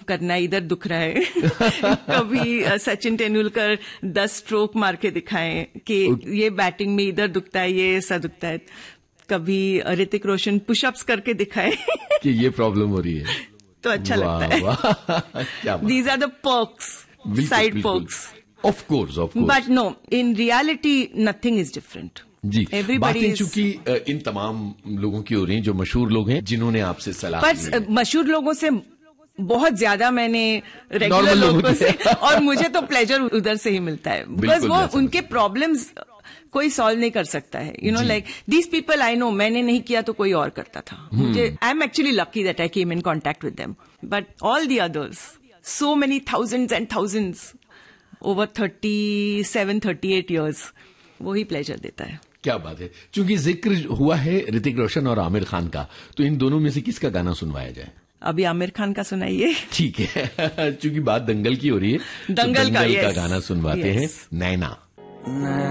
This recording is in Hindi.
करना है, इधर दुख रहा है। कभी सचिन तेंदुलकर 10 स्ट्रोक मार के दिखाएं कि ये बैटिंग में इधर दुखता है, ये ऐसा दुखता है। कभी ऋतिक रोशन पुशअप्स करके दिखाए कि ये प्रॉब्लम हो रही है, तो अच्छा लगता है। These are the perks, side perks. Of course. But no, in reality nothing is different जी। बातें चूंकि इन तमाम लोगों की हो रही हैं जो मशहूर लोग हैं, जिन्होंने आपसे सलाह दी है। मशहूर लोगों से बहुत ज्यादा मैंने रेगुलर लोगों से, और मुझे तो प्लेजर उधर से ही मिलता है, बिकॉज वो उनके प्रॉब्लम्स कोई सॉल्व नहीं कर सकता है। You know, like these people I know, मैंने नहीं किया तो कोई और करता था। मुझे, I am actually lucky that I came in contact with them, but all the others, so many thousands and thousands over 37-38 years, वही प्लेजर देता है। क्या बात है। चूंकि जिक्र हुआ है ऋतिक रोशन और आमिर खान का, तो इन दोनों में से किसका गाना सुनवाया जाए? अभी आमिर खान का सुनाइए। ठीक है। चूंकि बात दंगल की हो रही है, दंगल का गाना सुनवाते हैं, नैना।